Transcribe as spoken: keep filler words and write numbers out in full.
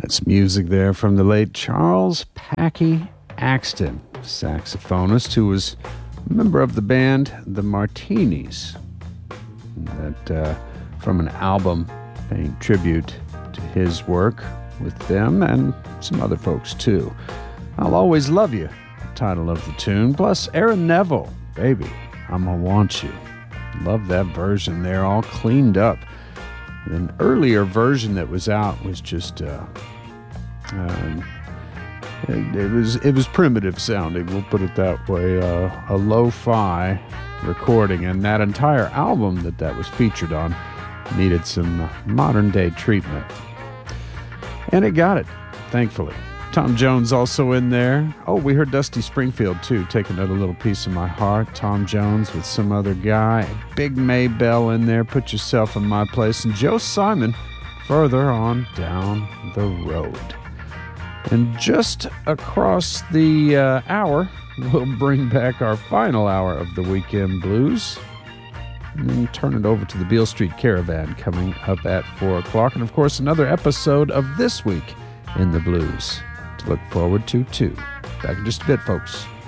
That's music there from the late Charles Packy Axton, saxophonist who was a member of the band The Martinis. That uh, from an album paying tribute to his work with them and some other folks too. I'll Always Love You, the title of the tune, plus Aaron Neville, Baby, I'ma Want You. Love that version there, all cleaned up. An earlier version that was out was just uh, um, it, it was it was primitive sounding, we'll put it that way, uh, a lo-fi recording, and that entire album that that was featured on needed some modern day treatment, and it got it, thankfully. Tom Jones also in there. Oh, we heard Dusty Springfield too, take another little piece of my heart. Tom Jones with some other guy. Big Maybell in there, Put Yourself in My Place. And Joe Simon further on down the road. And just across the uh, hour, we'll bring back our final hour of the Weekend Blues. And then turn it over to the Beale Street Caravan coming up at four o'clock. And of course, another episode of This Week in the Blues to look forward to, too. Back in just a bit, folks.